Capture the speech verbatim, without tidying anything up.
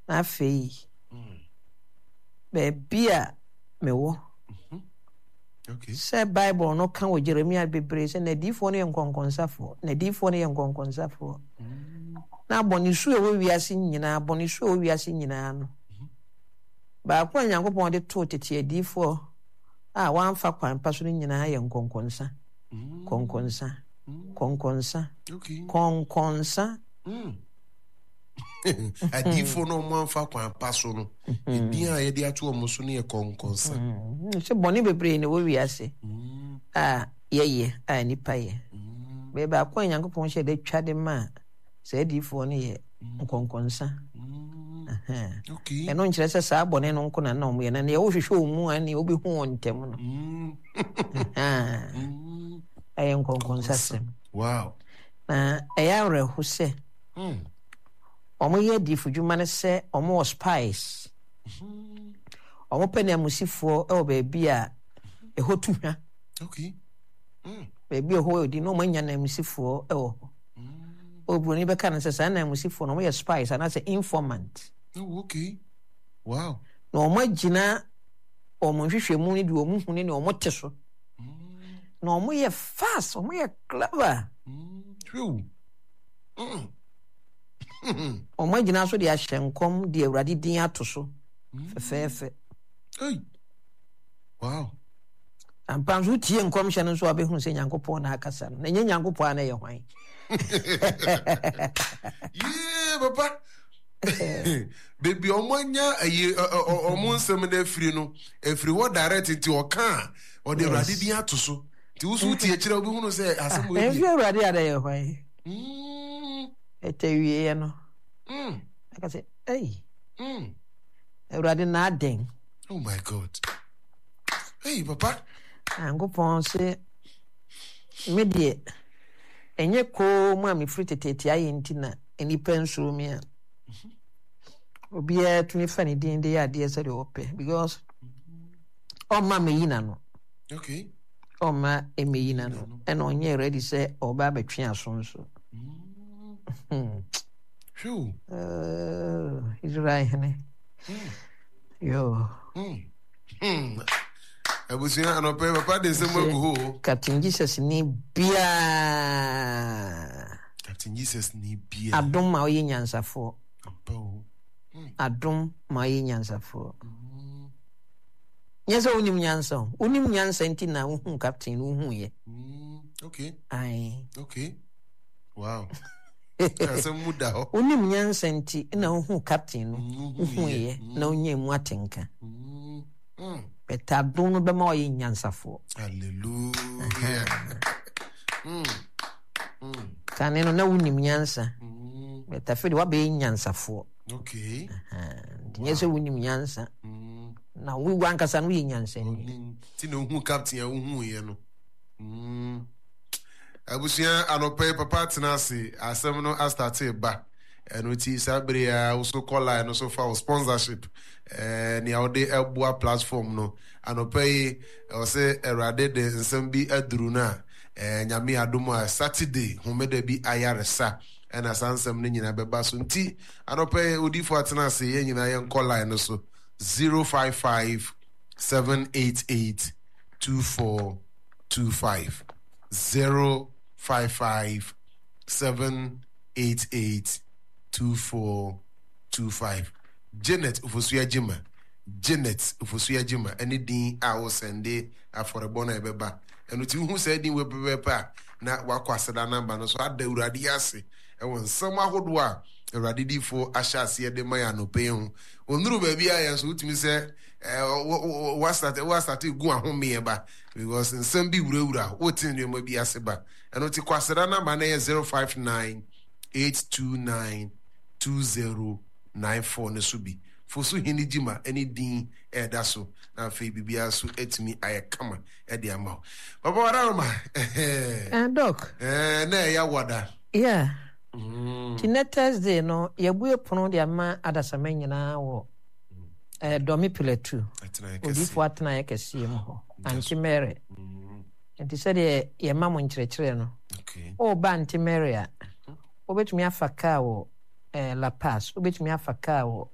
na afei baby a mewo Okay. Say Bible no kan wo Jeremiah bebre say na difo no yenkonkonsafo na difo no yenkonkonsafo na abonisu e wo wiase nyina abonisu e wo wiase nyina no ba kwa Nyankopon de to tete difo a wanfa kwan paso no nyina yenkonkonsa konkonsa konkonsa Okay. konkonsa Adifo no manfa kwan paso no ebia ye de ato omo so ne konkonsa se boni bebre ne wo wiase ah yeye ah nipa ye be ba kwa Nyankopon hye de twade ma se difo no ye konkonsa aha okay eno nkyere se sa boni no nko na na omo ye na ne wo hwehwe omu ani obi hu ontem no ah ayen konkonsa sem wow na eya rehu se mm omo ye difo dwuma ne se omo spice omo pe na musifo e o ba bia e hotuhwa okay mm baby ho odi no manya na musifo e wo obroni be kan se sa na musifo no mo ye spice ana se informant oh okay wow no omo agina omo hwehwe mu ni de omo hu ni ne omo te so no omo ye fast omo ye clever true mm omo agina so de ahyenkom de awrade din ato so fefefe hey wow ampanzu tie nkom hye no so abehu se Nyankopon na akasa no na nye Nyankopon na ye hwan yeah papa baby omanya aye omo nsem na afiri no afiri wo direct nti oka o de awrade din ato so ti wo so tie kire obi hu no se asem wo e fi awrade ada ye hwan mm etewie no mm akase hey mm awrade na aden oh my god hey papa Nyankopon se medie enye ko mu ami free tetete aye ntina enipa nsuro mi a obi a tuni fa ni din de ya de se de ope because o ma me yina no okay o ma e me yina no e no nye ready say oba betwe asonso mm Phew. uh Israel ne yo mm mm abusia anope papa de se mo go Captain Jesus ni bia Captain Jesus ni bia adom ma oye nyansafo papa adom ma oye nyansafo nyesa unim nyansa unim nyansa nti na uhu captain uhu ye mm okay ai okay wow asa muda ho unim nyansa nti na uhu captain no uhu ye na onye mu atenka mm mm beta adom no be ma oye nyansafo hallelujah mm mm kaneno na unim nyansa mm beta fe de wa be nyansafo okay nyesa unim nyansa mm na we wan kasa no ye nyansa ni ti no hu captain ya hu ye no mm abusia anope papa tenase asem no astarte ba eno ti sabre ya uso call no so for sponsorship eh ni awde eboa platform no anope o se erade de nsem bi aduru na eh nyame adom a Saturday homeda bi ayaresa ena sansem no nyina beba so nti anope odifo atenase ye nyina ye call no so zero five five seven eight eight two four two five zero five five seven eight eight two four two five. Janet Ufosuya Jima. Janet Ufosuya Jima. Any din I will send it for a bona beba. And with you who said in Webepa, not Wakwasada number, no so at the Uradiasi. And when some Ahodwa, a radidi for Ashasi de Mayano Peon. When no baby I answer to me say, what's that? What's that? Go home me about because in some be Rura, what in you may be Aseba. And what you Quasada number zero five nine eight two nine two zero nine four Nesubi. For so hindi jima any din eh daso na fe bibia so etimi ayekama e de ama. Papa warama eh eh doc eh na ya wada. Yeah. Mm. Ti Thursday no yebue pono de ama adasama nyina wo eh domi piletu. Odifo atena ye kese mu ho. Anti Mary. Mm. Enti se de ye mamo nkyerɛkyerɛ no. Okay. O ba Anti Mary a obetumi afaka wo eh La Paz, obetumi afaka wo